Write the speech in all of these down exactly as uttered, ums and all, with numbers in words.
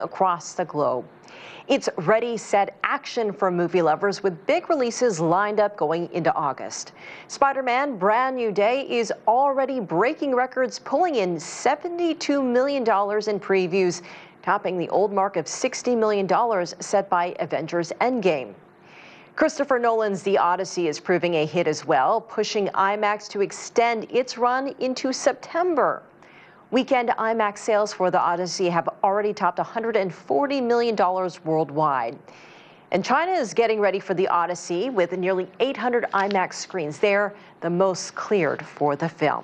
across the globe. It's ready, set action for movie lovers with big releases lined up going into August. Spider-Man Brand New Day is already breaking records, pulling in seventy-two million dollars in previews, topping the old mark of sixty million dollars set by Avengers Endgame. Christopher Nolan's The Odyssey is proving a hit as well, pushing IMAX to extend its run into September. Weekend IMAX sales for The Odyssey have already topped one hundred forty million dollars worldwide. And China is getting ready for The Odyssey with nearly eight hundred IMAX screens there, the most cleared for the film.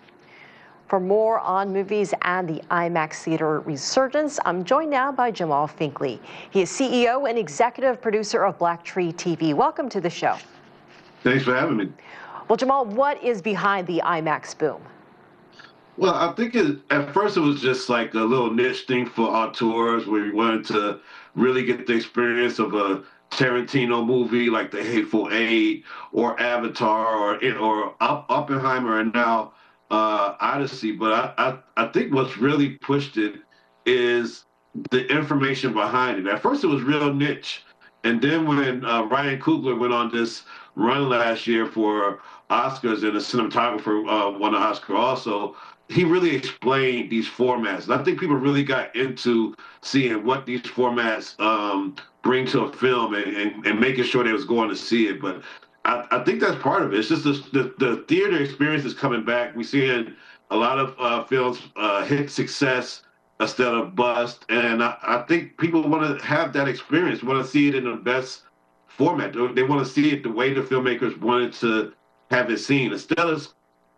For more on movies and the IMAX theater resurgence, I'm joined now by Jamal Finkley. He is C E O and executive producer of Black Tree T V. Welcome to the show. Thanks for having me. Well, Jamal, what is behind the IMAX boom? Well, I think it, at first it was just like a little niche thing for auteurs where we wanted to really get the experience of a Tarantino movie like The Hateful Eight or Avatar or or Oppenheimer and now uh, Odyssey. But I, I, I think what's really pushed it is the information behind it. At first it was real niche. And then when uh, Ryan Coogler went on this run last year for Oscars and a cinematographer uh, won an Oscar also, he really explained these formats. And I think people really got into seeing what these formats um, bring to a film and, and, and making sure they was going to see it. But I, I think that's part of it. It's just the, the, the theater experience is coming back. We're seeing a lot of uh, films uh, hit success instead of bust. And I, I think people want to have that experience, want to see it in the best format. They want to see it the way the filmmakers wanted to have it seen. Instead of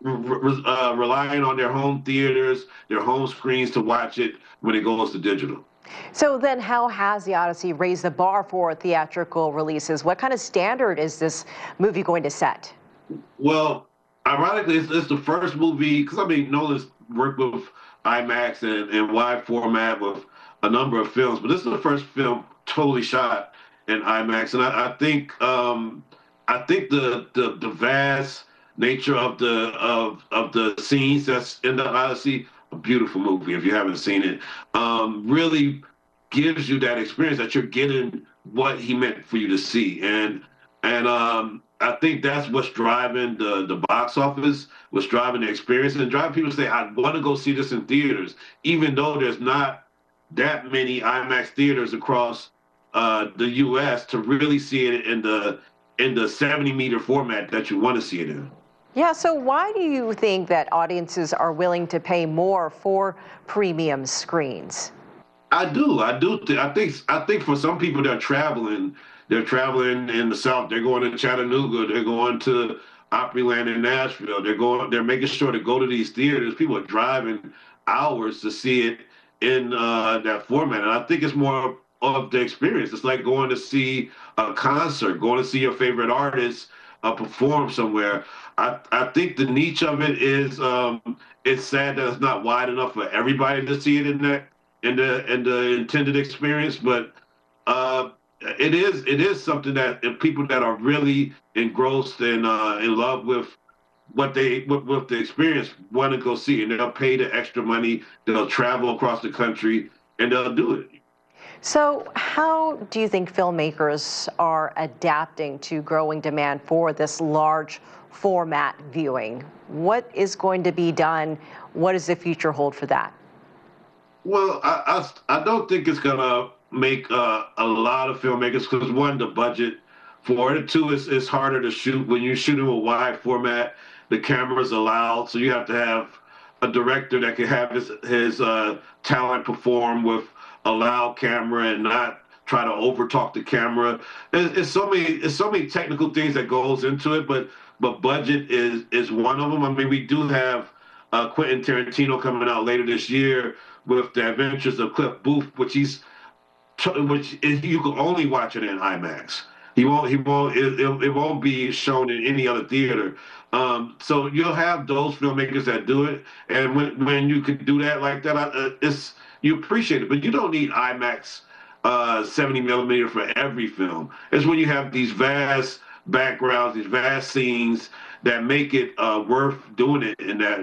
Uh, relying on their home theaters, their home screens to watch it when it goes to digital. So then how has The Odyssey raised the bar for theatrical releases? What kind of standard is this movie going to set? Well, ironically, it's, it's the first movie, because I mean, Nolan's worked with IMAX and, and wide format with a number of films, but this is the first film totally shot in IMAX. And I, I think um, I think the, the, the vast nature of the of of the scenes that's in the Odyssey, a beautiful movie if you haven't seen it, um, really gives you that experience that you're getting what he meant for you to see. And and um, I think that's what's driving the, the box office, what's driving the experience, and driving people to say, I want to go see this in theaters, even though there's not that many IMAX theaters across uh, the U S to really see it in the in the seventy meter format that you want to see it in. Yeah, so why do you think that audiences are willing to pay more for premium screens? I do. I do. Th- I think. I think for some people that are traveling, they're traveling in the South. They're going to Chattanooga. They're going to Opryland in Nashville. They're going. They're making sure to go to these theaters. People are driving hours to see it in uh, that format, and I think it's more of the experience. It's like going to see a concert, going to see your favorite artist uh, perform somewhere. I, I think the niche of it is um, it's sad that it's not wide enough for everybody to see it in that in the in the intended experience, but uh, it is it is something that if people that are really engrossed and uh, in love with what they with, with the experience want to go see, and they'll pay the extra money, they'll travel across the country, and they'll do it. So how do you think filmmakers are adapting to growing demand for this large format viewing? What is going to be done? What does the future hold for that? Well, I, I, I don't think it's going to make uh, a lot of filmmakers, because one, the budget for it. Two, it's, it's harder to shoot. When you're shooting a wide format, the camera's are loud, so you have to have a director that can have his, his uh, talent perform with a loud camera and not try to overtalk the camera. It's, it's so many it's so many technical things that goes into it, but but budget is is one of them. I mean, we do have uh, Quentin Tarantino coming out later this year with The Adventures of Cliff Booth, which he's which is, you can only watch it in IMAX. He won't he won't it, it, it won't be shown in any other theater. Um, so you'll have those filmmakers that do it, and when when you can do that like that, uh, it's you appreciate it. But you don't need IMAX uh, seventy millimeter for every film. It's when you have these vast backgrounds, these vast scenes that make it uh, worth doing it in that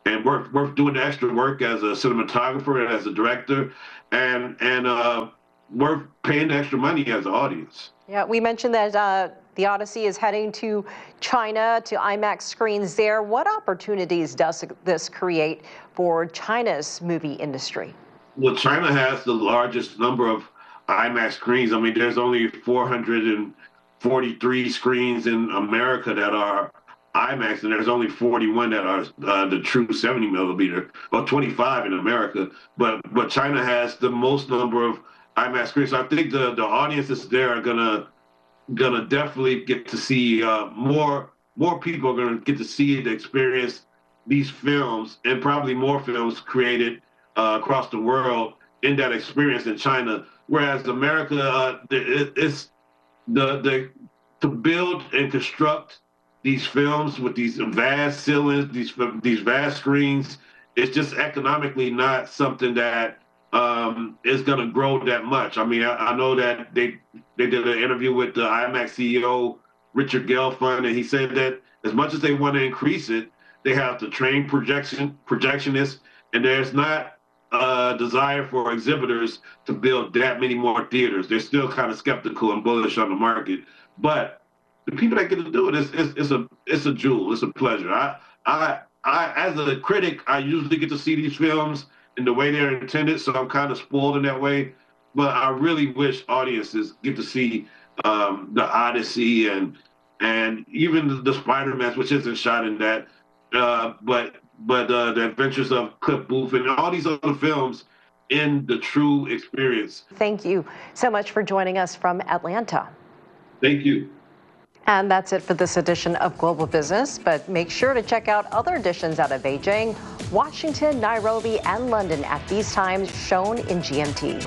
and worth worth doing the extra work as a cinematographer and as a director, and and uh, worth paying the extra money as an audience. Yeah, we mentioned that uh, The Odyssey is heading to China, to IMAX screens there. What opportunities does this create for China's movie industry? Well, China has the largest number of IMAX screens. I mean, there's only four hundred forty-three screens in America that are IMAX, and there's only forty-one that are uh, the true seventy millimeter, or twenty-five in America. But but China has the most number of IMAX screens. So I think the the audiences there are gonna gonna definitely get to see uh, more more people are gonna get to see to experience these films, and probably more films created uh, across the world in that experience in China. Whereas America, uh, it, it's the the to build and construct these films with these vast ceilings, these these vast screens. It's just economically not something that um, is going to grow that much. I mean, I, I know that they they did an interview with the IMAX C E O Richard Gelfond, and he said that as much as they want to increase it, they have to train projection projectionists, and there's not a desire for exhibitors to build that many more theaters. They're still kind of skeptical and bullish on the market, but the people that get to do it, it's, it's, it's a it's a jewel. It's a pleasure. I I I as a critic, I usually get to see these films in the way they're intended, so I'm kind of spoiled in that way. But I really wish audiences get to see um, the Odyssey and and even the, the Spider-Man, which isn't shot in that, uh, but but uh, the Adventures of Cliff Booth and all these other films in the true experience. Thank you so much for joining us from Atlanta. Thank you. And that's it for this edition of Global Business, but make sure to check out other editions out of Beijing, Washington, Nairobi, and London at these times shown in G M T.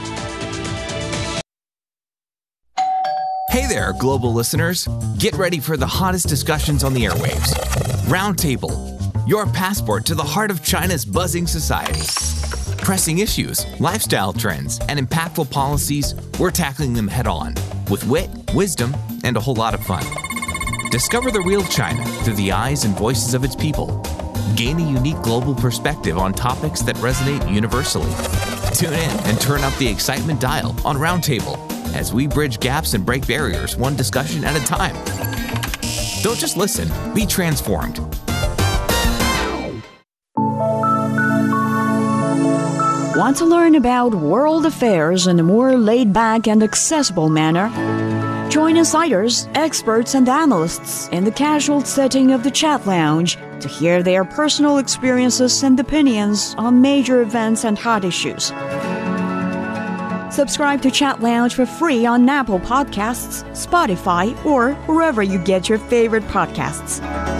Hey there, global listeners. Get ready for the hottest discussions on the airwaves. Roundtable, your passport to the heart of China's buzzing society. Pressing issues, lifestyle trends, and impactful policies, we're tackling them head on with wit, wisdom, and a whole lot of fun. Discover the real China through the eyes and voices of its people. Gain a unique global perspective on topics that resonate universally. Tune in and turn up the excitement dial on Roundtable as we bridge gaps and break barriers one discussion at a time. Don't just listen, be transformed. Want to learn about world affairs in a more laid-back and accessible manner? Join insiders, experts, and analysts in the casual setting of the Chat Lounge to hear their personal experiences and opinions on major events and hot issues. Subscribe to Chat Lounge for free on Apple Podcasts, Spotify, or wherever you get your favorite podcasts.